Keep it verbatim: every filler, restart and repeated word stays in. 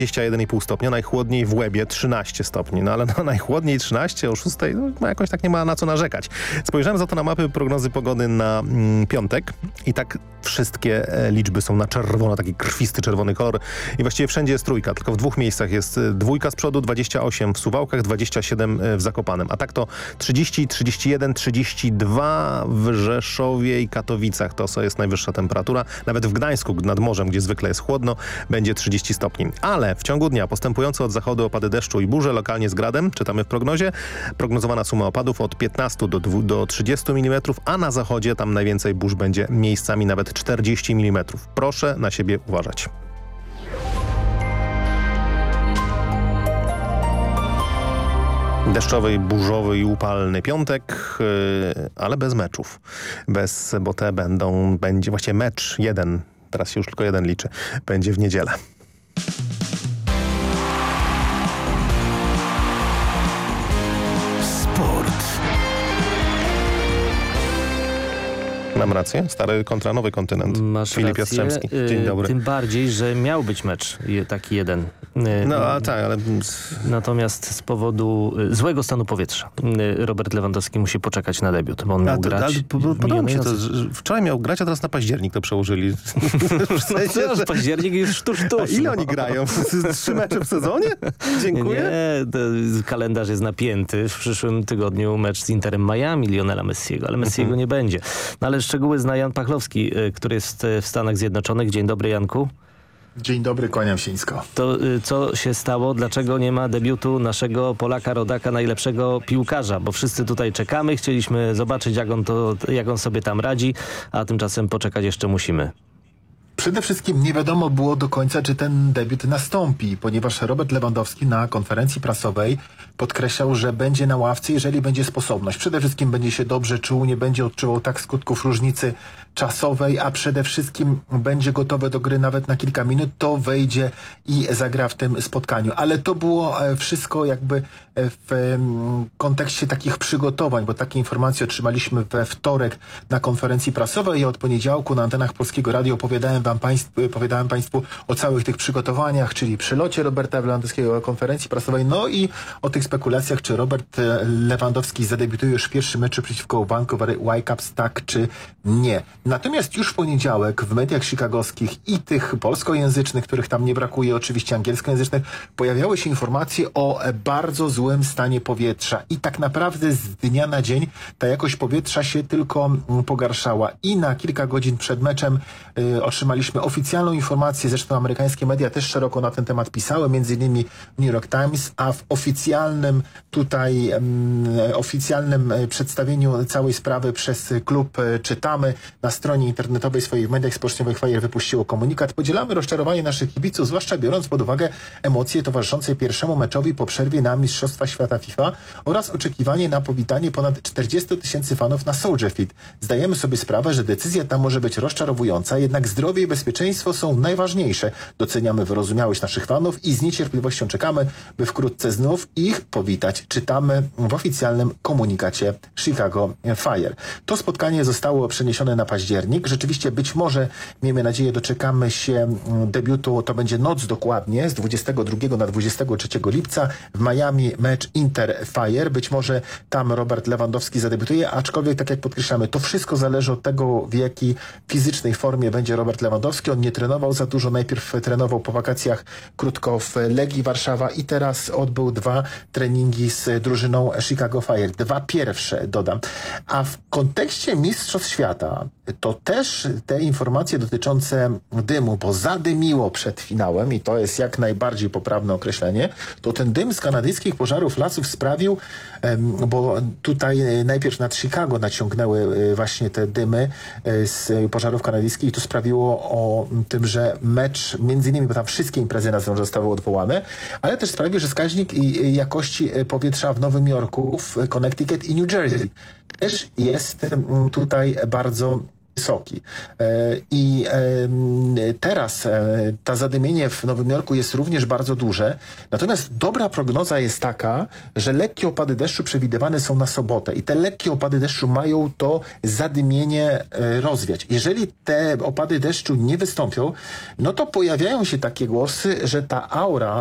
dwadzieścia jeden i pół stopnia, najchłodniej w Łebie trzynaście stopni, no ale no, najchłodniej trzynaście o szóstej, no jakoś tak nie ma na co narzekać. Spojrzałem za to na mapy prognozy pogody na mm, piątek i tak wszystkie e, liczby są na czerwono, taki krwisty czerwony kolor i właściwie wszędzie jest trójka, tylko w dwóch miejscach jest dwójka z przodu, dwadzieścia osiem w Suwałkach, dwadzieścia siedem w Zakopanem, a tak to trzydzieści, trzydzieści jeden, trzydzieści dwa w Rzeszowie i Katowicach, to jest najwyższa temperatura, nawet w Gdańsku nad morzem, gdzie zwykle jest chłodno, będzie trzydzieści stopni, ale w ciągu dnia postępujące od zachodu opady deszczu i burze, lokalnie z gradem, czytamy w prognozie, prognozowana suma opadów od piętnastu do trzydziestu milimetrów, a na zachodzie tam najwięcej burz będzie miejscami nawet czterdzieści milimetrów. Proszę na siebie uważać. Deszczowy, burzowy i upalny piątek, yy, ale bez meczów. Bez, bo te będą, będzie właściwie mecz jeden, teraz się już tylko jeden liczy, będzie w niedzielę. Mam rację? Stary kontra nowy kontynent. Masz Filip rację. Jastrzębski. Dzień dobry. Tym bardziej, że miał być mecz taki jeden. No a tak, ale... Natomiast z powodu złego stanu powietrza Robert Lewandowski musi poczekać na debiut, bo on miał a to, grać. Ale podoba mi się to, że wczoraj miał grać, a teraz na październik to przełożyli. W sensie, no, że... październik już tuż, tuż. A ile oni grają? Trzy mecze w sezonie? Dziękuję. Nie, kalendarz jest napięty. W przyszłym tygodniu mecz z Interem Miami Lionela Messiego, ale Messiego mhm. nie będzie. No, ale szczegóły zna Jan Pachlowski, który jest w Stanach Zjednoczonych. Dzień dobry, Janku. Dzień dobry, kłaniam się nisko. To co się stało? Dlaczego nie ma debiutu naszego Polaka, rodaka, najlepszego piłkarza? Bo wszyscy tutaj czekamy, chcieliśmy zobaczyć, jak on, to, jak on sobie tam radzi, a tymczasem poczekać jeszcze musimy. Przede wszystkim nie wiadomo było do końca, czy ten debiut nastąpi, ponieważ Robert Lewandowski na konferencji prasowej podkreślał, że będzie na ławce, jeżeli będzie sposobność. Przede wszystkim będzie się dobrze czuł, nie będzie odczuwał tak skutków różnicy czasowej, a przede wszystkim będzie gotowy do gry nawet na kilka minut, to wejdzie i zagra w tym spotkaniu. Ale to było wszystko jakby w kontekście takich przygotowań, bo takie informacje otrzymaliśmy we wtorek na konferencji prasowej i od poniedziałku na antenach Polskiego Radia opowiadałem wam państwu, opowiadałem Państwu o całych tych przygotowaniach, czyli przylocie Roberta Lewandowskiego do konferencji prasowej, no i o tych spekulacjach, czy Robert Lewandowski zadebiutuje już w pierwszym meczu przeciwko Vancouver Whitecaps, tak czy nie. Natomiast już w poniedziałek w mediach chicagowskich i tych polskojęzycznych, których tam nie brakuje, oczywiście angielskojęzycznych, pojawiały się informacje o bardzo złym stanie powietrza i tak naprawdę z dnia na dzień ta jakość powietrza się tylko pogarszała i na kilka godzin przed meczem y, otrzymaliśmy oficjalną informację, zresztą amerykańskie media też szeroko na ten temat pisały, między innymi New York Times, a w oficjalnym tutaj um, oficjalnym przedstawieniu całej sprawy przez klub y, czytamy na stronie internetowej swoich mediach społecznościowych Fire wypuściło komunikat. Podzielamy rozczarowanie naszych kibiców, zwłaszcza biorąc pod uwagę emocje towarzyszące pierwszemu meczowi po przerwie na Mistrzostwa Świata FIFA oraz oczekiwanie na powitanie ponad czterdziestu tysięcy fanów na Soldier Field. Zdajemy sobie sprawę, że decyzja ta może być rozczarowująca, jednak zdrowie i bezpieczeństwo są najważniejsze. Doceniamy wyrozumiałość naszych fanów i z niecierpliwością czekamy, by wkrótce znów ich powitać. Czytamy w oficjalnym komunikacie Chicago Fire. To spotkanie zostało przeniesione na październik. Rzeczywiście być może, miejmy nadzieję, doczekamy się debiutu, to będzie noc dokładnie, z dwudziestego drugiego na dwudziestego trzeciego lipca w Miami mecz Inter-Fire. Być może tam Robert Lewandowski zadebiutuje, aczkolwiek tak jak podkreślamy, to wszystko zależy od tego, w jakiej fizycznej formie będzie Robert Lewandowski. On nie trenował za dużo, najpierw trenował po wakacjach krótko w Legii Warszawa i teraz odbył dwa treningi z drużyną Chicago Fire. Dwa pierwsze, dodam. A w kontekście Mistrzostw Świata to też te informacje dotyczące dymu, bo zadymiło przed finałem i to jest jak najbardziej poprawne określenie, to ten dym z kanadyjskich pożarów lasów sprawił, bo tutaj najpierw nad Chicago naciągnęły właśnie te dymy z pożarów kanadyjskich i to sprawiło o tym, że mecz, między innymi, bo tam wszystkie imprezy na zewnątrz zostały odwołane, ale też sprawił, że wskaźnik jakości powietrza w Nowym Jorku, w Connecticut i New Jersey też jest tutaj bardzo wysoki. I teraz ta zadymienie w Nowym Jorku jest również bardzo duże. Natomiast dobra prognoza jest taka, że lekkie opady deszczu przewidywane są na sobotę i te lekkie opady deszczu mają to zadymienie rozwiać. Jeżeli te opady deszczu nie wystąpią, no to pojawiają się takie głosy, że ta aura